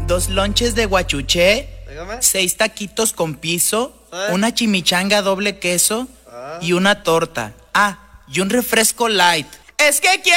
2 lonches de guachuché, Dígame. 6 taquitos con piso, Sí. una chimichanga doble queso y una torta. Ah, y un refresco light. Es que quiero